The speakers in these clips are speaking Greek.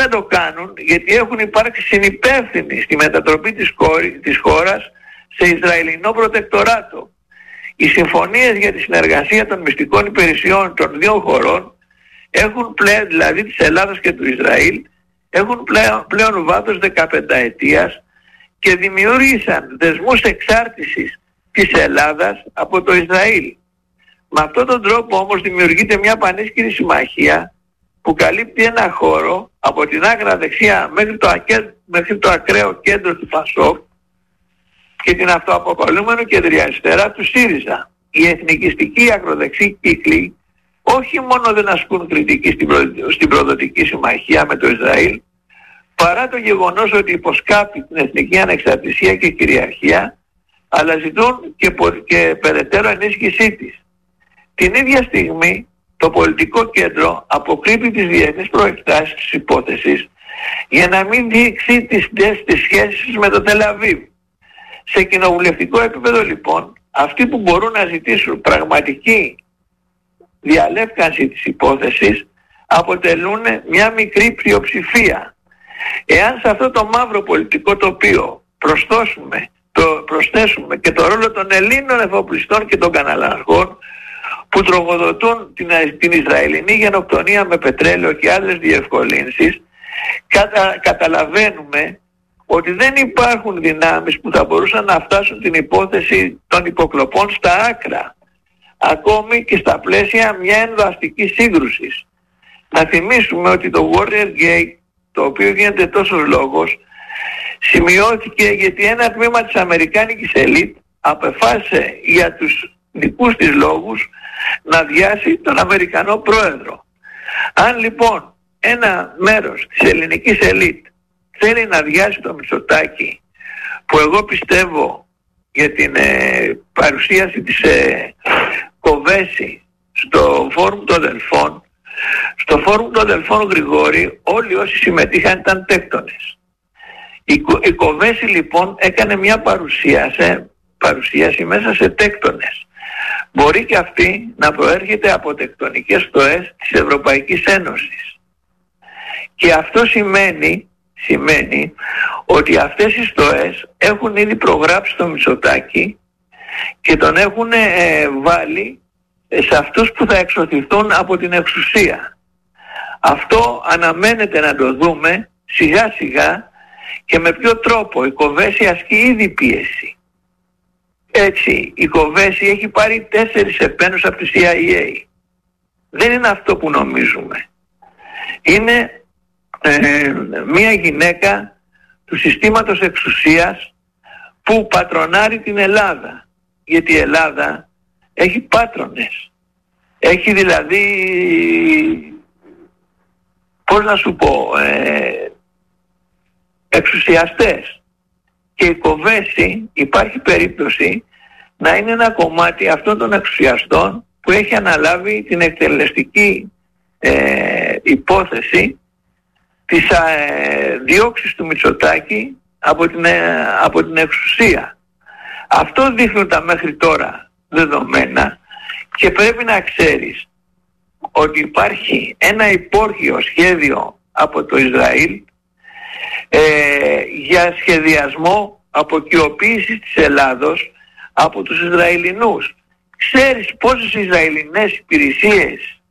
δεν το κάνουν γιατί έχουν υπάρξει συνυπεύθυνοι στη μετατροπή της χώρας σε Ισραηλινό προτεκτοράτο. Οι συμφωνίες για τη συνεργασία των μυστικών υπηρεσιών των δύο χωρών έχουν πλέον, δηλαδή της Ελλάδας και του Ισραήλ, έχουν πλέον βάθος 15 ετίας και δημιούργησαν δεσμούς εξάρτησης της Ελλάδας από το Ισραήλ. Με αυτόν τον τρόπο όμως δημιουργείται μια πανίσχυρη συμμαχία που καλύπτει ένα χώρο από την άκρα δεξιά μέχρι το ακραίο κέντρο του ΠΑΣΟΚ και την αυτοαποκαλούμενη κεντριαριστερά του ΣΥΡΙΖΑ. Οι εθνικιστικοί ακροδεξιοί κύκλοι όχι μόνο δεν ασκούν κριτική στην προδοτική συμμαχία με το Ισραήλ, παρά το γεγονός ότι υποσκάπτει την εθνική ανεξαρτησία και κυριαρχία, αλλά ζητούν και περαιτέρω ενίσχυσή της. Την ίδια στιγμή το πολιτικό κέντρο αποκρύπτει τις διεθνείς προεκτάσεις της υπόθεσης για να μην δείξει τις σχέσεις με το Τελ-Αβίβ. Σε κοινοβουλευτικό επίπεδο λοιπόν, αυτοί που μπορούν να ζητήσουν πραγματική διαλεύκανση της υπόθεσης αποτελούν μια μικρή πλειοψηφία. Εάν σε αυτό το μαύρο πολιτικό τοπίο προσθέσουμε και το ρόλο των Ελλήνων εφοπλιστών και των καναλάρχων που τροφοδοτούν την Ισραηλινή γενοκτονία με πετρέλαιο και άλλες διευκολύνσεις, καταλαβαίνουμε ότι δεν υπάρχουν δυνάμεις που θα μπορούσαν να φτάσουν την υπόθεση των υποκλοπών στα άκρα, ακόμη και στα πλαίσια μια ενδοαστικής σύγκρουσης. Να θυμίσουμε ότι το Watergate, το οποίο γίνεται τόσος λόγος, σημειώθηκε γιατί ένα τμήμα της αμερικάνικης ελίτ απεφάσισε για τους δικούς της λόγους να διάσει τον Αμερικανό πρόεδρο. Αν λοιπόν ένα μέρος της ελληνικής ελίτ θέλει να διάσει το Μητσοτάκη, που εγώ πιστεύω για την παρουσίαση της Κοβέση στο Φόρουμ των Δελφών, στο Φόρουμ των Δελφών, Γρηγόρη, όλοι όσοι συμμετείχαν ήταν τέκτονες. Η Κοβέση λοιπόν έκανε μια παρουσίαση μέσα σε τέκτονες. Μπορεί και αυτή να προέρχεται από τεκτονικές στοές της Ευρωπαϊκής Ένωσης. Και αυτό σημαίνει ότι αυτές οι στοές έχουν ήδη προγράψει το Μητσοτάκη και τον έχουν βάλει σε αυτούς που θα εξωθηθούν από την εξουσία. Αυτό αναμένεται να το δούμε σιγά σιγά και με ποιο τρόπο. Η Κοβέση ασκεί ήδη πίεση. Έτσι, η Κοβέση έχει πάρει 4 επένους από τη CIA. Δεν είναι αυτό που νομίζουμε. Είναι μια γυναίκα του συστήματος εξουσίας που πατρονάρει την Ελλάδα. Γιατί η Ελλάδα έχει πάτρονες. Έχει δηλαδή, πώς να σου πω, εξουσιαστές. Και η Κοβέση υπάρχει περίπτωση να είναι ένα κομμάτι αυτών των εξουσιαστών που έχει αναλάβει την εκτελεστική υπόθεση της διώξης του Μητσοτάκη από την εξουσία. Αυτό δείχνουν τα μέχρι τώρα δεδομένα και πρέπει να ξέρεις ότι υπάρχει ένα υπόρχειο σχέδιο από το Ισραήλ για σχεδιασμό αποκυοποίησης της Ελλάδος από τους Ισραηλινούς. Ξέρεις πόσες Ισραηλινές υπηρεσίες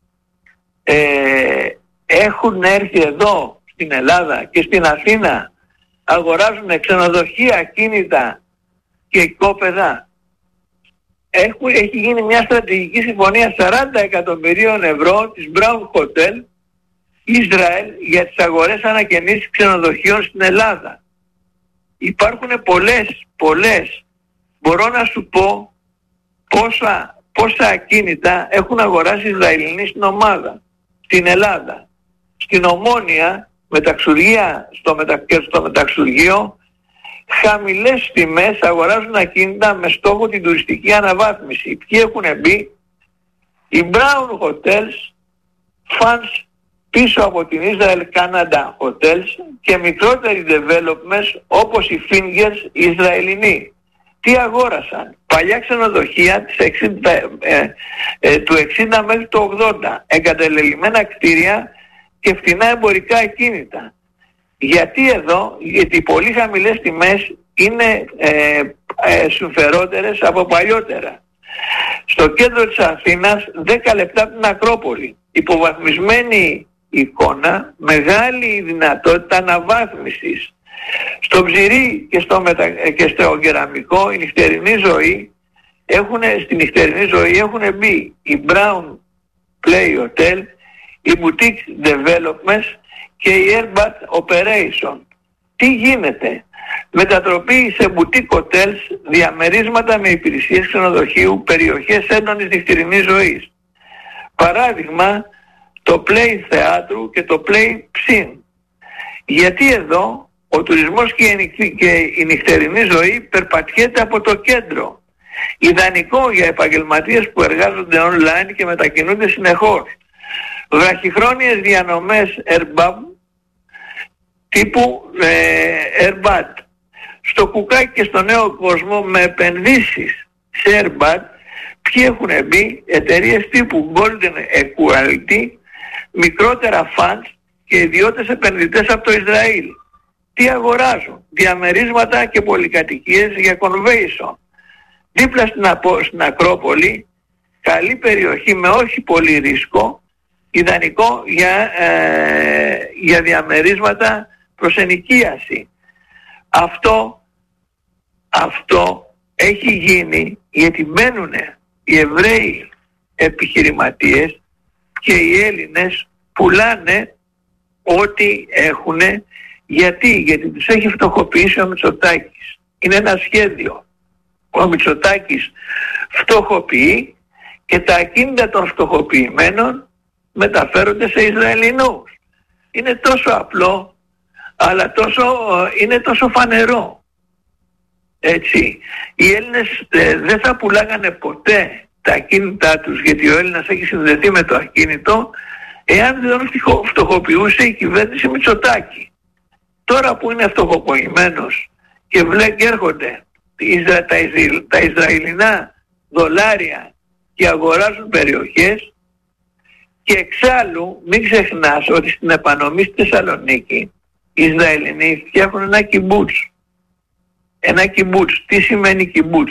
έχουν έρθει εδώ στην Ελλάδα και στην Αθήνα, αγοράζουν ξενοδοχεία, ακίνητα και οικόπεδα. Έχει γίνει μια στρατηγική συμφωνία 40 εκατομμυρίων ευρώ της Brown Hotel Ισραήλ για τις αγορές ανακαινήσεις ξενοδοχείων στην Ελλάδα. Υπάρχουν πολλές. Μπορώ να σου πω πόσα ακίνητα έχουν αγοράσει Ισραηλινοί στην ομάδα, στην Ελλάδα. Στην Ομόνια, στο μεταξουργείο, χαμηλές τιμές αγοράζουν ακίνητα με στόχο την τουριστική αναβάθμιση. Ποιοι έχουν μπει? Οι Brown Hotels, funds πίσω από την Israel Canada Hotels και μικρότεροι developments όπως οι Fingers οι Ισραηλινοί. Τι αγόρασαν? Παλιά ξενοδοχεία του 60 μέχρι το 80, εγκαταλελειμμένα κτίρια και φτηνά εμπορικά ακίνητα. Γιατί εδώ? Γιατί οι πολύ χαμηλές τιμές είναι συμφερότερες από παλιότερα. Στο κέντρο της Αθήνας 10 λεπτά από την Ακρόπολη. Υποβαθμισμένη εικόνα, μεγάλη δυνατότητα αναβάθμισης. Στο Ψηρή και στο Κεραμικό η νυχτερινή ζωή στην νυχτερινή ζωή έχουν μπει η Brown Play Hotel, η Boutique Developments και η Airbat Operation. Τι γίνεται? Μετατροπή σε boutique hotels, διαμερίσματα με υπηρεσίες ξενοδοχείου, περιοχές έντονης νυχτερινής ζωής. Παράδειγμα, το Play Θεάτρου και το Play Ψιν. Γιατί εδώ ο τουρισμός και η νυχτερινή ζωή περπατιέται από το κέντρο. Ιδανικό για επαγγελματίες που εργάζονται online και μετακινούνται συνεχώς. Βραχυχρόνιες διανομές Airbnb τύπου Airbat. Στο κουκάκι και στο νέο κόσμο με επενδύσεις σε Airbat, ποιοι έχουν μπει? Εταιρείες τύπου Golden Equality, μικρότερα funds και ιδιώτες επενδυτές από το Ισραήλ. Τι αγοράζουν? Διαμερίσματα και πολυκατοικίες για convention. Δίπλα στην Ακρόπολη, καλή περιοχή με όχι πολύ ρίσκο, ιδανικό για διαμερίσματα προς ενοικίαση. Αυτό έχει γίνει γιατί μπαίνουν οι Εβραίοι επιχειρηματίες και οι Έλληνες πουλάνε ό,τι έχουν. Γιατί τους έχει φτωχοποιήσει ο Μητσοτάκης. Είναι ένα σχέδιο. Ο Μητσοτάκης φτωχοποιεί και τα ακίνητα των φτωχοποιημένων μεταφέρονται σε Ισραηλινούς. Είναι τόσο απλό, αλλά είναι τόσο φανερό. Έτσι. Οι Έλληνες δεν θα πουλάγανε ποτέ τα ακίνητά τους, γιατί ο Έλληνας έχει συνδεθεί με το ακίνητο, εάν δεν φτωχοποιούσε η κυβέρνηση Μητσοτάκη. Τώρα που είναι φτωχοποιημένος και έρχονται τα Ισραηλινά δολάρια και αγοράζουν περιοχές, και εξάλλου μην ξεχνάς ότι στην επανομή στη Θεσσαλονίκη οι Ισραηλινοί φτιάχνουν ένα κιμπούτς. Ένα κιμπούτς. Τι σημαίνει κιμπούτς?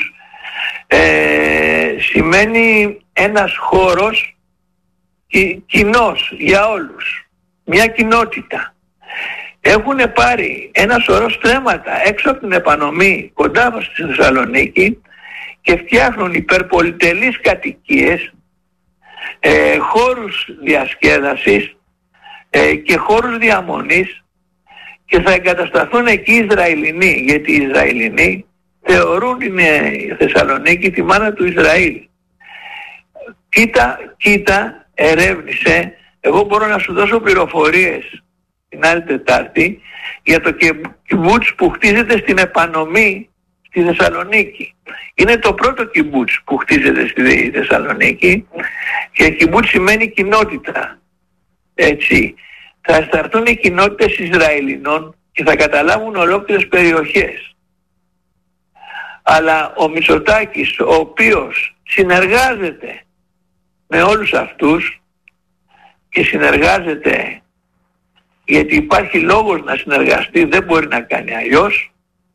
Σημαίνει ένας χώρος κοινός για όλους. Μια κοινότητα. Έχουν πάρει ένα σωρό στρέμματα έξω από την επανομή κοντά στη Θεσσαλονίκη και φτιάχνουν υπερπολιτελείς κατοικίες, χώρους διασκέδασης και χώρους διαμονής, και θα εγκατασταθούν εκεί οι Ισραηλινοί, γιατί οι Ισραηλινοί θεωρούν η Θεσσαλονίκη τη μάνα του Ισραήλ. Κοίτα, ερεύνησε. Εγώ μπορώ να σου δώσω πληροφορίες την άλλη Τετάρτη για το κιμπούτς που χτίζεται στην επανομή στη Θεσσαλονίκη. Είναι το πρώτο κιμπούτς που χτίζεται στη Θεσσαλονίκη, και κιμπούτς σημαίνει κοινότητα. Έτσι. Θα σταθούν οι κοινότητες Ισραηλινών και θα καταλάβουν ολόκληρες περιοχές. Αλλά ο Μητσοτάκης, ο οποίος συνεργάζεται με όλους αυτούς, και συνεργάζεται γιατί υπάρχει λόγος να συνεργαστεί, δεν μπορεί να κάνει αλλιώς,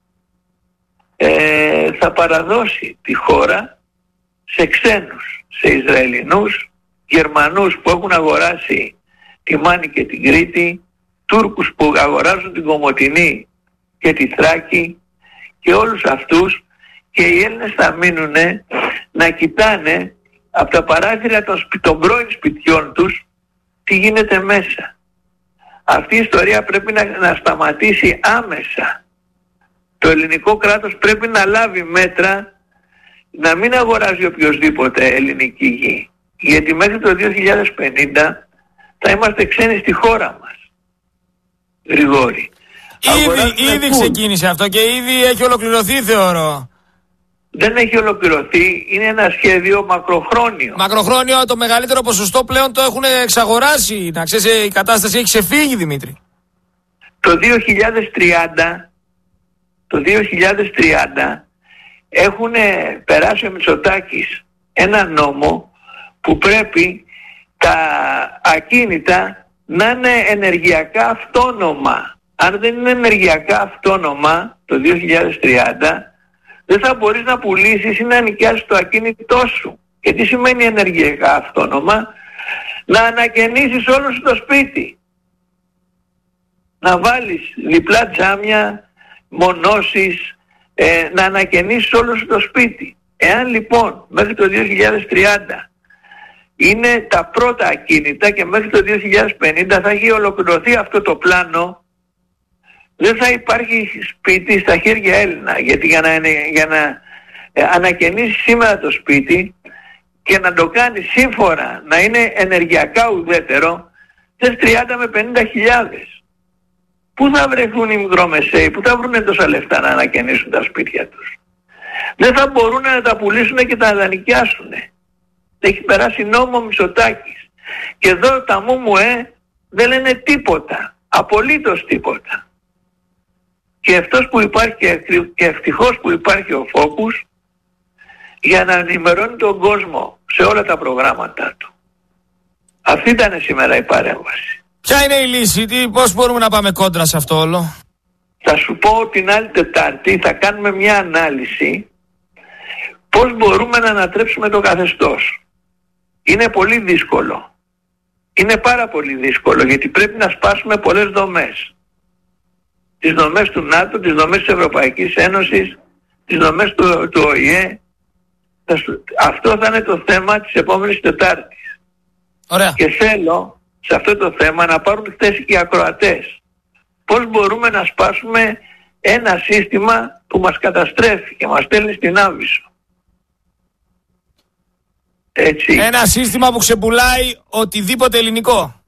θα παραδώσει τη χώρα σε ξένους, σε Ισραηλινούς, Γερμανούς που έχουν αγοράσει τη Μάνη και την Κρήτη, Τούρκους που αγοράζουν την Κομοτηνή και τη Θράκη, και όλους αυτούς, και οι Έλληνες θα μείνουν να κοιτάνε από τα παράθυρα των πρώην σπιτιών τους τι γίνεται μέσα. Αυτή η ιστορία πρέπει να σταματήσει άμεσα. Το ελληνικό κράτος πρέπει να λάβει μέτρα να μην αγοράζει οποιοσδήποτε ελληνική γη. Γιατί μέχρι το 2050 θα είμαστε ξένοι στη χώρα μας. Γρηγόρη. Ήδη ξεκίνησε αυτό και ήδη έχει ολοκληρωθεί, θεωρώ. Δεν έχει ολοκληρωθεί, είναι ένα σχέδιο μακροχρόνιο. Μακροχρόνιο, το μεγαλύτερο ποσοστό πλέον το έχουν εξαγοράσει. Να ξέρεις, η κατάσταση έχει ξεφύγει, Δημήτρη. Το 2030 έχουν περάσει ο Μητσοτάκης ένα νόμο που πρέπει τα ακίνητα να είναι ενεργειακά αυτόνομα. Αν δεν είναι ενεργειακά αυτόνομα το 2030, δεν θα μπορείς να πουλήσεις ή να νοικιάσεις το ακίνητό σου. Και τι σημαίνει ενεργειακά αυτόνομα? Να ανακαινήσεις όλο σου το σπίτι. Να βάλεις διπλά τζάμια, μονώσεις, να ανακαινήσεις όλο σου το σπίτι. Εάν λοιπόν μέχρι το 2030 είναι τα πρώτα ακίνητα και μέχρι το 2050 θα έχει ολοκληρωθεί αυτό το πλάνο, δεν θα υπάρχει σπίτι στα χέρια Έλληνα. Γιατί για να ανακαινήσεις σήμερα το σπίτι και να το κάνεις σύμφωνα να είναι ενεργειακά ουδέτερο, θες 30 με 50.000. Πού θα βρεθούν οι μικρομεσαίοι, πού θα βρουν τόσα λεφτά να ανακαινήσουν τα σπίτια τους? Δεν θα μπορούν να τα πουλήσουν και τα δανεικιάσουν. Έχει περάσει νόμο Μητσοτάκης. Και εδώ τα δεν λένε τίποτα. Απολύτως τίποτα. Και αυτός που υπάρχει και ευτυχώς που υπάρχει ο Φόκους για να ενημερώνει τον κόσμο σε όλα τα προγράμματα του. Αυτή ήταν σήμερα η παρέμβαση. Ποια είναι η λύση, πώς μπορούμε να πάμε κόντρα σε αυτό όλο? Θα σου πω την άλλη Τετάρτη θα κάνουμε μια ανάλυση πώς μπορούμε να ανατρέψουμε το καθεστώς. Είναι πολύ δύσκολο. Είναι πάρα πολύ δύσκολο γιατί πρέπει να σπάσουμε πολλές δομές. Τις δομές του ΝΑΤΟ, τις δομές της Ευρωπαϊκής Ένωσης, τις δομές του ΟΗΕ. Αυτό θα είναι το θέμα της επόμενης Τετάρτης. Ωραία. Και θέλω σε αυτό το θέμα να πάρουν θέση και οι ακροατές. Πώς μπορούμε να σπάσουμε ένα σύστημα που μας καταστρέφει και μας στέλνει στην άβυσσο. Έτσι. Ένα σύστημα που ξεπουλάει οτιδήποτε ελληνικό.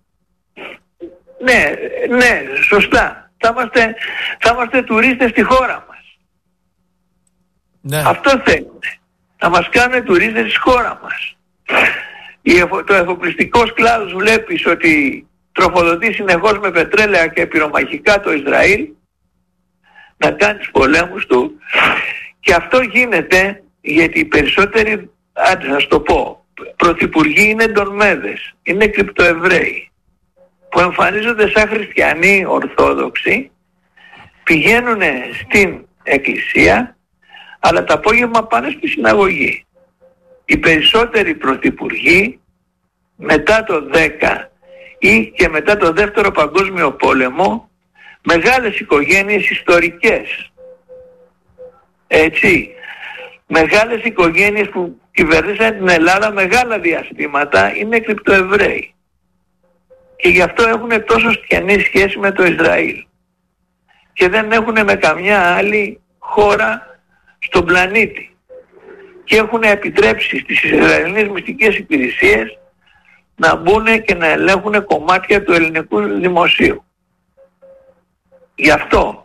Ναι, σωστά. Θα είμαστε τουρίστες στη χώρα μας. Ναι. Αυτό θέλουν. Να μας κάνουν τουρίστες στη χώρα μας. Το εφοπλιστικός κλάδος βλέπεις ότι τροφοδοτεί συνεχώς με πετρέλαια και πυρομαχικά το Ισραήλ να κάνει τους πολέμους του, και αυτό γίνεται γιατί οι περισσότεροι, άντε να το πω, πρωθυπουργοί είναι ντονμέδες, είναι κρυπτοεβραίοι που εμφανίζονται σαν χριστιανοί ορθόδοξοι, πηγαίνουν στην εκκλησία αλλά το απόγευμα πάνε στη συναγωγή. Οι περισσότεροι πρωθυπουργοί μετά το 10 ή και μετά το Δεύτερο Παγκόσμιο Πόλεμο, μεγάλες οικογένειες ιστορικές, έτσι, μεγάλες οικογένειες που κυβερνήσαν την Ελλάδα μεγάλα διαστήματα, είναι κρυπτοεβραίοι και γι' αυτό έχουν τόσο στενή σχέση με το Ισραήλ και δεν έχουν με καμιά άλλη χώρα στον πλανήτη και έχουν επιτρέψει στις Ισραηλινές μυστικές υπηρεσίες να μπουν και να ελέγχουν κομμάτια του ελληνικού δημοσίου. Γι' αυτό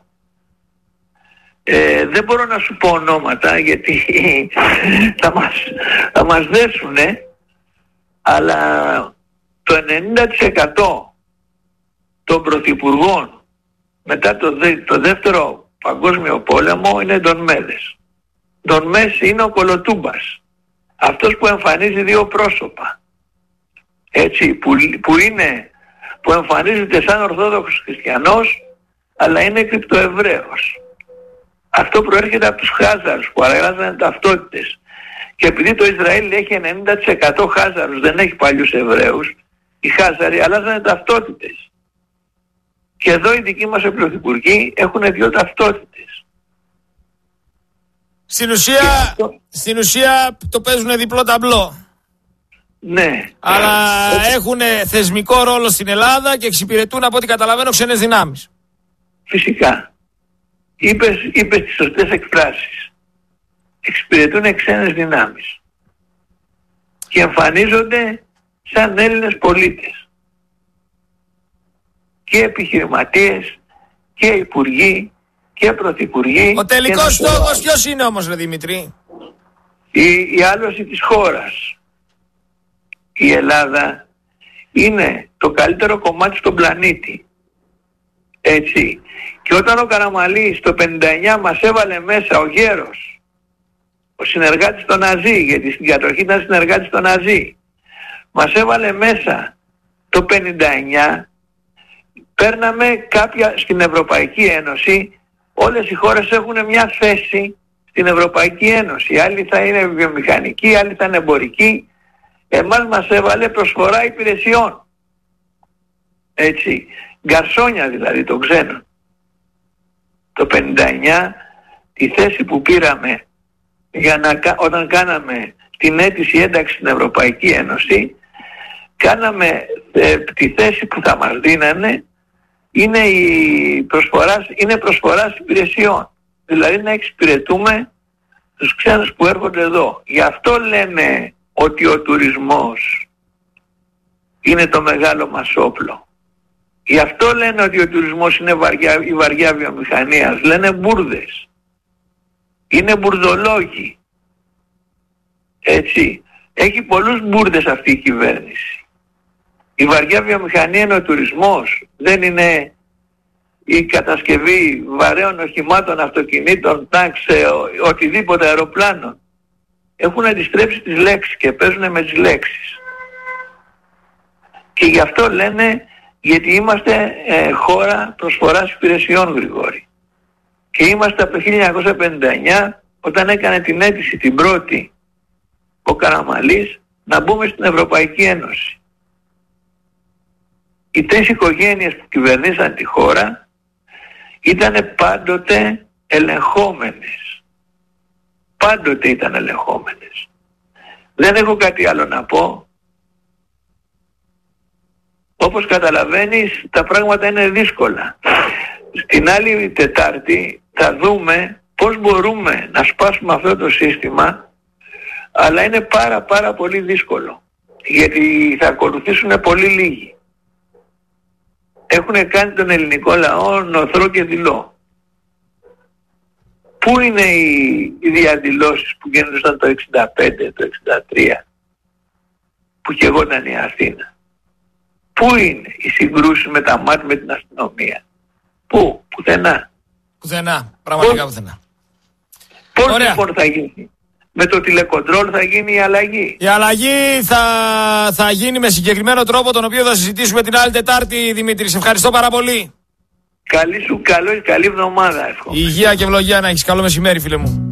δεν μπορώ να σου πω ονόματα γιατί θα μας δέσουνε, αλλά το 90% των πρωθυπουργών μετά το Δεύτερο Παγκόσμιο Πόλεμο είναι ντονμέδες. Ντονμές είναι ο Κολοτούμπας, αυτός που εμφανίζει δύο πρόσωπα, έτσι, που εμφανίζεται σαν Ορθόδοξος Χριστιανός αλλά είναι κρυπτοεβραίος. Αυτό προέρχεται από τους Χάζαρους που αλλάζανε ταυτότητες. Και επειδή το Ισραήλ έχει 90% Χάζαρους, δεν έχει παλιούς Εβραίους, οι Χάζαροι αλλάζανε ταυτότητες. Και εδώ οι δικοί μας πρωθυπουργοί έχουν δύο ταυτότητες. Στην ουσία το παίζουν διπλό ταμπλό. Ναι. Αλλά έχουν θεσμικό ρόλο στην Ελλάδα και εξυπηρετούν, από ό,τι καταλαβαίνω, ξένες δυνάμεις. Φυσικά. Είπες τις σωστές εκφράσεις. Εξυπηρετούν ξένες δυνάμεις. Και εμφανίζονται σαν Έλληνες πολίτες. Και επιχειρηματίες και υπουργοί και πρωθυπουργοί. Ο τελικός στόχος ποιος είναι όμως, ρε Δημητρή? Η άλωση της χώρας. Η Ελλάδα είναι το καλύτερο κομμάτι στον πλανήτη. Έτσι. Και όταν ο Καραμαλής το 59 μας έβαλε μέσα ο Γέρος, ο συνεργάτης των Ναζί, γιατί στην κατοχή ήταν συνεργάτης των Ναζί, μας έβαλε μέσα το 59, παίρναμε κάποια στην Ευρωπαϊκή Ένωση, όλες οι χώρες έχουν μια θέση στην Ευρωπαϊκή Ένωση. Άλλοι θα είναι βιομηχανικοί, άλλοι θα είναι εμπορικοί. Εμάς μας έβαλε προσφορά υπηρεσιών. Έτσι. Γκαρσόνια δηλαδή των ξένων. Το 59 τη θέση που πήραμε όταν κάναμε την αίτηση ένταξη στην Ευρωπαϊκή Ένωση, κάναμε τη θέση που θα μας δίνανε είναι προσφοράς υπηρεσιών. Δηλαδή να εξυπηρετούμε τους ξένους που έρχονται εδώ. Γι' αυτό λένε ότι ο τουρισμός είναι το μεγάλο μας όπλο. Γι' αυτό λένε ότι ο τουρισμός είναι η βαριά βιομηχανία. Λένε μπουρδες. Είναι μπουρδολόγοι. Έτσι. Έχει πολλούς μπουρδες αυτή η κυβέρνηση. Η βαριά βιομηχανία είναι ο τουρισμός. Δεν είναι η κατασκευή βαρέων οχημάτων, αυτοκινήτων, τάξ, οτιδήποτε αεροπλάνων. Έχουν αντιστρέψει τις λέξεις και παίζουν με τις λέξεις. Και γι' αυτό λένε, γιατί είμαστε χώρα προσφοράς υπηρεσιών, Γρηγόρη. Και είμαστε από το 1959, όταν έκανε την αίτηση την πρώτη ο Καραμαλής, να μπούμε στην Ευρωπαϊκή Ένωση. Οι τρεις οικογένειες που κυβερνήσαν τη χώρα ήταν πάντοτε ελεγχόμενες. Πάντοτε ήταν ελεγχόμενες. Δεν έχω κάτι άλλο να πω. Όπως καταλαβαίνεις, τα πράγματα είναι δύσκολα. Στην άλλη Τετάρτη θα δούμε πώς μπορούμε να σπάσουμε αυτό το σύστημα, αλλά είναι πάρα πολύ δύσκολο. Γιατί θα ακολουθήσουν πολύ λίγοι. Έχουν κάνει τον ελληνικό λαό νοθρό και δειλό. Πού είναι οι διαδηλώσεις που γίνονταν το 65, το 63, που καιγόταν η Αθήνα? Πού είναι οι συγκρούσεις με τα ΜΑΤ, με την αστυνομία? Πού? Πουθενά. Πουθενά. Πραγματικά πουθενά. Πώς λοιπόν θα γίνει? Με το τηλεκοντρόλ θα γίνει η αλλαγή. Η αλλαγή θα γίνει με συγκεκριμένο τρόπο, τον οποίο θα συζητήσουμε την άλλη Τετάρτη, Δημήτρη. Σε ευχαριστώ πάρα πολύ. Καλή εβδομάδα, εύχομαι. Υγεία και ευλογία να έχεις. Καλό μεσημέρι, φίλε μου.